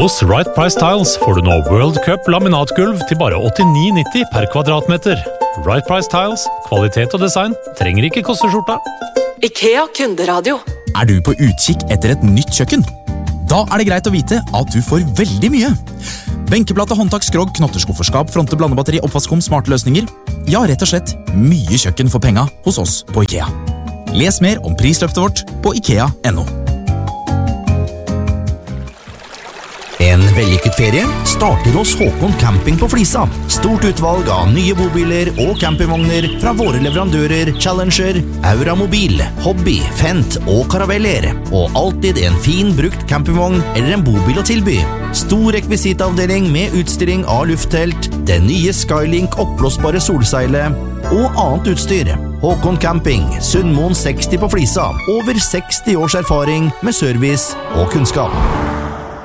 Hos Right Price Tiles får du nå World Cup laminatgulv til bare 89,90 per kvadratmeter. Right Price Tiles, kvalitet og design, trenger ikke koste skjorta. IKEA Kunderadio. Er du på utkikk etter et nytt kjøkken? Da er det greit å vite at du får veldig mye. Benkeplate, håndtak, skrog, knotterskufferskap, fronte, blandebatteri, oppvaskom, smarte løsninger. Ja, rett og slett mye kjøkken for penga hos oss på IKEA. Les mer om prisløftet vårt på IKEA.no. En vellykket ferie starter hos Håkon Camping på Flisa. Stort utvalg av nye bobiler og campingvogner fra våre leverandører Challenger, Auramobil, Hobby, Fendt og Caraveller. Og alltid en fin brukt campingvogn eller en bobil å tilby. Stor rekvisitavdeling med utstilling av lufttelt, det nye Skylink oppblåsbare solseilet og annet utstyr. Håkon Camping, Sundmoen 60 på Flisa. Over 60 års erfaring med service og kunnskap.